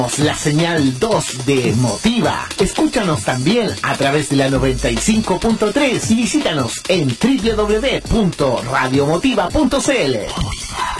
La señal 2 de Motiva. Escúchanos también a través de la 95.3 y visítanos en www.radiomotiva.cl.